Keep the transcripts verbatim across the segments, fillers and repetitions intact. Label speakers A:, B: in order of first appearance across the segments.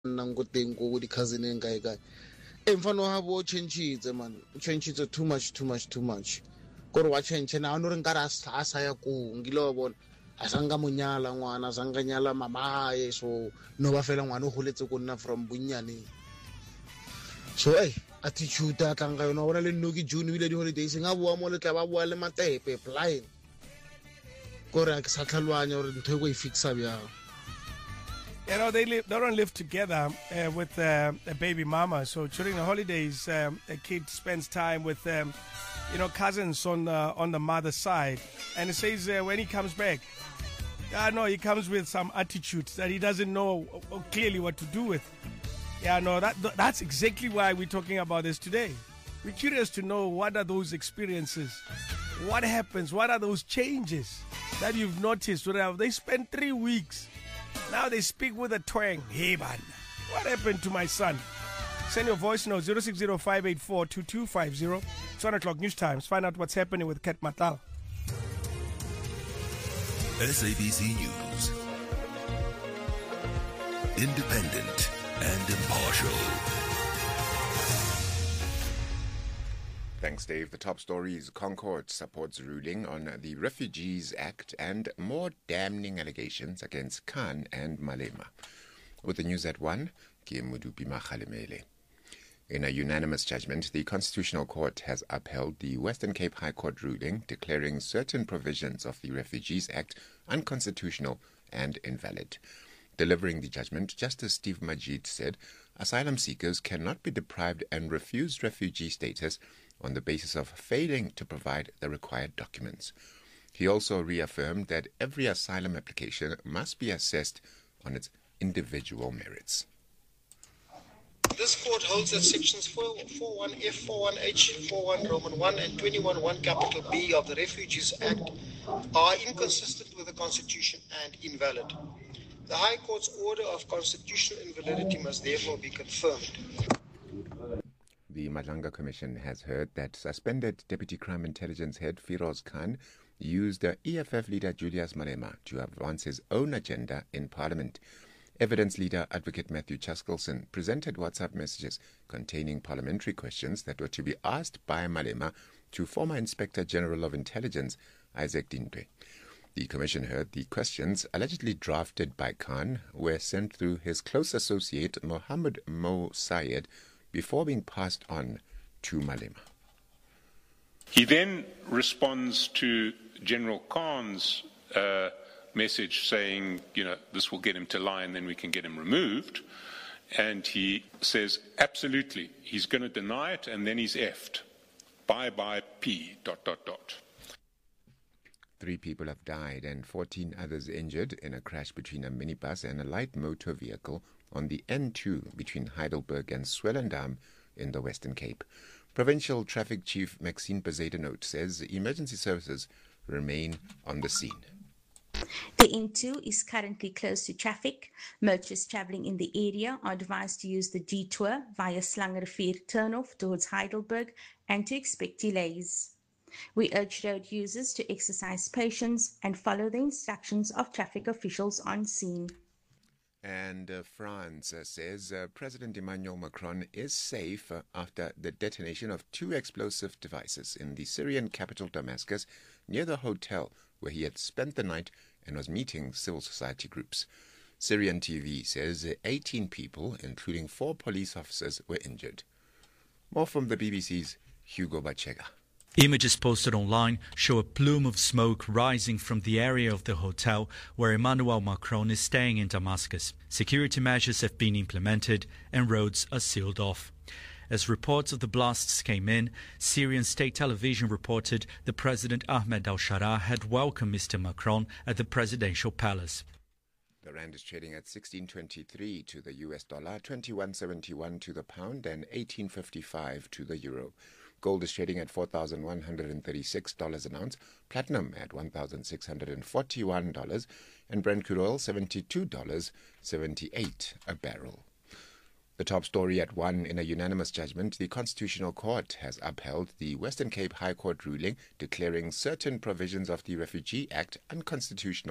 A: nnang ko teng ko di-cousineng kae kae e mfano ha bo change man change too much too much too much kore wa change na no re nka ra sa sa ya ko ngile wa bona a sanga monyala ngwana sanga nyala mama ye so no ba fela ngwana o goletse go nna from bunyane so eh attitude ta tlanga yona bona le nno ke June ile di holidays nga bua mo le tla ba bua le matepe blind kore a ke sa tlhalwanya gore ntho e go e fixa bya.
B: You know, they live, they don't live together uh, with uh, a baby mama. So during the holidays, um, a kid spends time with, um, you know, cousins on the, on the mother's side. And it says uh, when he comes back, yeah, no, he comes with some attitudes that he doesn't know clearly what to do with. Yeah, no, that that's exactly why we're talking about this today. We're curious to know what are those experiences, what happens, what are those changes that you've noticed. They spend three weeks. Now they speak with a twang. Hey, man, what happened to my son? Send your voice note zero six zero five eight four two two five zero. It's one o'clock news times. Find out what's happening with Kat Matal.
C: S A B C News. Independent and impartial.
D: Thanks, Dave. The top story is Concord supports ruling on the Refugees Act and more damning allegations against Khan and Malema. With the news at one, Ke Modupi Makgalemele. In a unanimous judgment, the Constitutional Court has upheld the Western Cape High Court ruling declaring certain provisions of the Refugees Act unconstitutional and invalid. Delivering the judgment, Justice Steve Majid said asylum seekers cannot be deprived and refused refugee status on the basis of failing to provide the required documents. He also reaffirmed that every asylum application must be assessed on its individual merits.
E: This court holds that sections forty-one F, forty-one H, forty-one Roman one and twenty-one one capital B of the Refugees Act are inconsistent with the Constitution and invalid. The High Court's order of constitutional invalidity must therefore be confirmed.
D: The Madlanga Commission has heard that suspended Deputy Crime Intelligence Head Firoz Khan used E F F leader Julius Malema to advance his own agenda in Parliament. Evidence leader Advocate Matthew Chaskelson presented WhatsApp messages containing parliamentary questions that were to be asked by Malema to former Inspector General of Intelligence Isaac Dintwe. The Commission heard the questions, allegedly drafted by Khan, were sent through his close associate Mohammed Mo Sayed before being passed on to Malema.
F: He then responds to General Khan's uh, message saying, you know, this will get him to lie and then we can get him removed. And he says, absolutely, he's going to deny it and then he's effed. Bye-bye P, dot, dot, dot.
D: Three people have died and fourteen others injured in a crash between a minibus and a light motor vehicle on the N two between Heidelberg and Swellendam in the Western Cape. Provincial Traffic Chief Maxine Bezuidenhout says emergency services remain on the scene.
G: The N two is currently closed to traffic. Motorists travelling in the area are advised to use the detour via Slangenrivier turnoff towards Heidelberg and to expect delays. We urge road users to exercise patience and follow the instructions of traffic officials on scene.
D: And uh, France uh, says uh, President Emmanuel Macron is safe uh, after the detonation of two explosive devices in the Syrian capital Damascus near the hotel where he had spent the night and was meeting civil society groups. Syrian T V says uh, eighteen people, including four police officers, were injured. More from the B B C's Hugo Bachega.
H: Images posted online show a plume of smoke rising from the area of the hotel where Emmanuel Macron is staying in Damascus. Security measures have been implemented and roads are sealed off. As reports of the blasts came in, Syrian state television reported the President Ahmed al-Shara had welcomed Mister Macron at the presidential palace.
D: The rand is trading at sixteen twenty-three to the U S dollar, twenty-one seventy-one to the pound and eighteen fifty-five to the euro. Gold is trading at four thousand one hundred thirty-six dollars an ounce, platinum at one thousand six hundred forty-one dollars, and Brent crude oil seventy-two dollars and seventy-eight cents a barrel. The top story at one, in a unanimous judgment, the Constitutional Court has upheld the Western Cape High Court ruling declaring certain provisions of the Refugee Act unconstitutional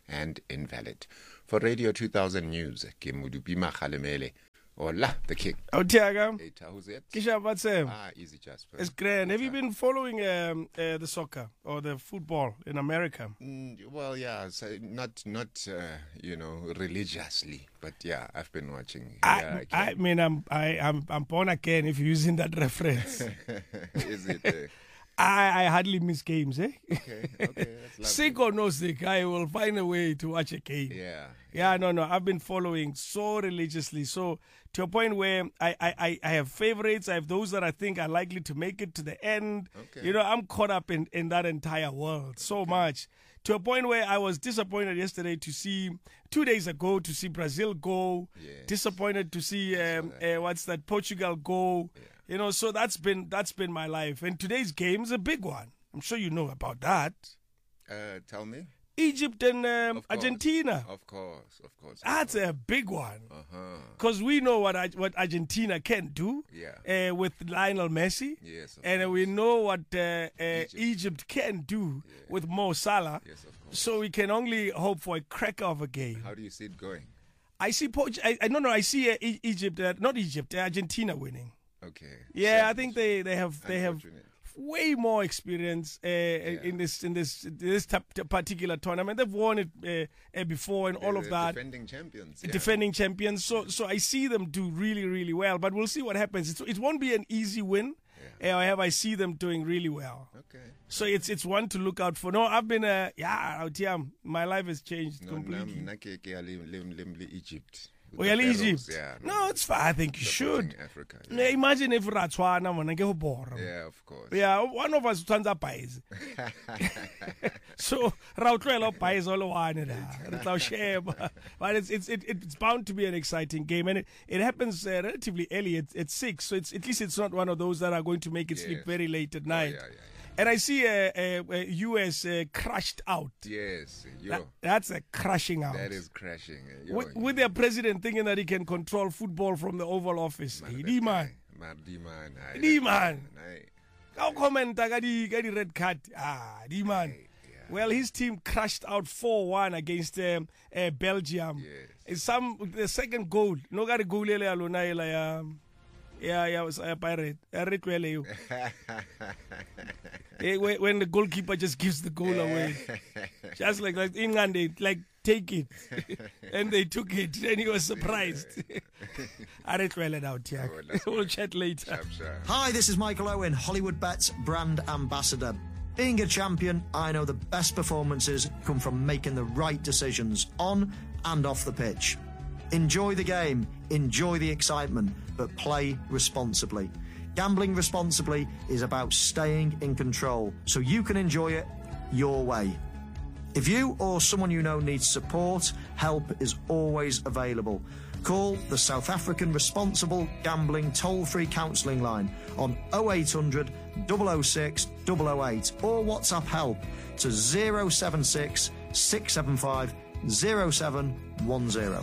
D: and invalid. For Radio two thousand News, ke Modupi Makgalemele. Hola, the king.
B: Oh, Tiago.
D: Hey, how's it?
B: Kisha, what's up?
D: Ah, easy, Jasper.
B: It's grand. Have you been following um, uh, the soccer or the football in America?
D: Mm, well, yeah, so not not uh, you know religiously, but yeah, I've been watching.
B: I,
D: Yeah,
B: I mean, I'm I, I'm I'm born again. If you're using that reference,
D: Is it? Uh,
B: I I hardly miss games. Eh?
D: okay, okay, that's lovely.
B: Sick or no sick, I will find a way to watch a game.
D: Yeah.
B: Yeah, no, no. I've been following so religiously. So to a point where I, I, I, I have favorites. I have those that I think are likely to make it to the end.
D: Okay.
B: You know, I'm caught up in, in that entire world so much. To a point where I was disappointed yesterday to see, two days ago, to see Brazil go.
D: Yes.
B: Disappointed to see, um, uh, what's that, Portugal go.
D: Yeah.
B: You know, so that's been that's been my life. And today's game is a big one. I'm sure you know about that.
D: Uh, tell me.
B: Egypt and um,
D: Of course.
B: Argentina.
D: Of course, of course. of
B: That's
D: course.
B: a big one.
D: Uh-huh.
B: Because we know what Ar- what Argentina can do
D: Yeah.
B: uh, with Lionel Messi.
D: Yes, of
B: And uh,
D: course.
B: we know what uh, uh, Egypt.
D: Egypt.
B: can do with Mo Salah.
D: Yes, of course.
B: So we can only hope for a cracker of a game.
D: How do you see it going?
B: I see Port- I, I no no I see uh, E- Egypt uh, not Egypt uh, Argentina winning.
D: Okay.
B: Yeah, I
D: Sad.
B: think they, they have they have
D: Unfortunate.
B: way more experience uh, in this in this this t- particular tournament. They've won it uh, uh, before and all
D: They're
B: of
D: the
B: that.
D: Defending champions. Yeah.
B: Defending champions. So so I see them do really, really well. But we'll see what happens. It's, it won't be an easy win.
D: Yeah.
B: Uh, however, I see them doing really well.
D: Okay.
B: So it's it's one to look out for. No, I've been, uh, yeah, out here, my life has changed
D: No,
B: completely.
D: nam- nake ke a lim- lim- lim- li- Egypt. With
B: Oh,
D: the
B: yeah,
D: Pharaohs,
B: Egypt.
D: Yeah.
B: No, it's fine. I think you should.
D: supporting Africa.
B: No,
D: Yeah.
B: imagine if Ratswana mona ke ho bora.
D: Yeah, of course.
B: Yeah, one of us turns up pies. So ra utlwela pies all one da. Re tla o sheba. But it's it's it, it's bound to be an exciting game, and it, it happens uh, relatively early at, at six. So it's at least it's not one of those that are going to make it sleep
D: Yes.
B: very late at
D: Oh,
B: night.
D: yeah, yeah,
B: And I see uh, uh, uh, U S uh, crushed out.
D: yeah. Yes, yo,
B: That- that's a crushing out.
D: that is crashing. Yo,
B: with, with their president thinking that he can control football from the Oval Office.
D: man,
B: Hey,
D: that
B: di
D: guy.
B: man.
D: Man, di man. Aye,
B: Di
D: that
B: man.
D: Aye.
B: How commenta ka di ka di red card? Ah, di man. Well, his team crashed out four one against um, uh, Belgium.
D: Yes.
B: It's some the second goal. No got a goal le alona ela ya yeah yeah was a pirate. I read well you. Eh, when when the goalkeeper just gives the goal away, just like like England, they like take it, and they took it, and he was surprised. I read well it out, yeah.
D: Oh, that's
B: We'll chat later.
D: Sharp, sharp.
I: Hi, this is Michael Owen, Hollywood Bets brand ambassador. Being a champion, I know the best performances come from making the right decisions on and off the pitch. Enjoy the game, enjoy the excitement, but play responsibly. Gambling responsibly is about staying in control so you can enjoy it your way. If you or someone you know needs support, help is always available. Call the South African Responsible Gambling toll-free counselling line on oh eight hundred, double oh six, double oh eight or WhatsApp help to oh seven six, six seven five, oh seven one oh.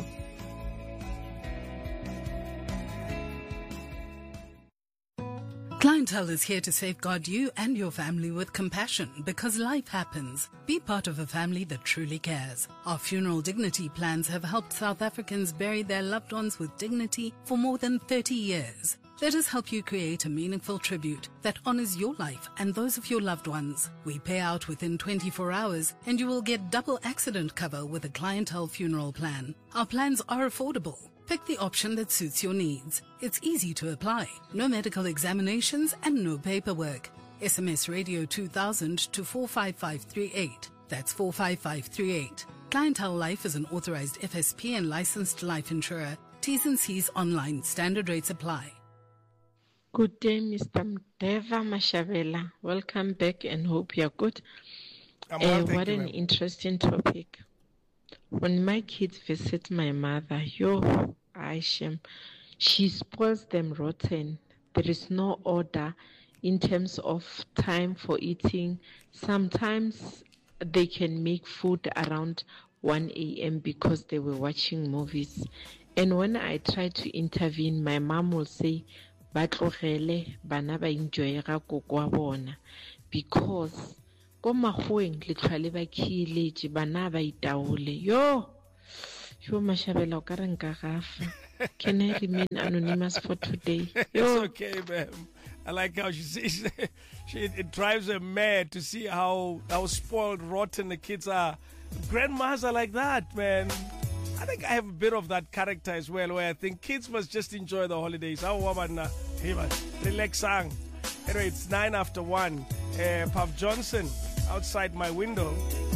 J: Clientele is here to safeguard you and your family with compassion because life happens. Be part of a family that truly cares. Our funeral dignity plans have helped South Africans bury their loved ones with dignity for more than thirty years. Let us help you create a meaningful tribute that honors your life and those of your loved ones. We pay out within twenty-four hours and you will get double accident cover with a Clientele funeral plan. Our plans are affordable. Pick the option that suits your needs. It's easy to apply. No medical examinations and no paperwork. S M S Radio two thousand to four five five three eight. That's four five five three eight. Clientele Life is an authorized F S P and licensed life insurer. T's and C's online. Standard rates apply.
K: Good day, Mister Mdeva Mashavela. Welcome back and hope you're good.
B: I'm
K: Uh,
B: well, thank
K: what
B: you,
K: an
B: ma'am.
K: interesting topic. When my kids visit my mother, yo, Aishem, she spoils them rotten. There is no order in terms of time for eating. Sometimes they can make food around one a.m. because they were watching movies. And when I try to intervene, my mom will say, "Ba tlogele bana ba enjoy ga koko wa bona," because ko magweng le tlhwa le ba khieletse bana ba itaole yo yo mashabela o ka re nka gafa. Can I remain anonymous for today?
B: It's okay, ma'am. I like how she says she, it drives her mad to see how how spoiled, rotten the kids are. Grandmas are like that, man. I think I have a bit of that character as well, where I think kids must just enjoy the holidays. How woman, relax. Anyway, it's nine after one. Uh, Puff Johnson outside my window.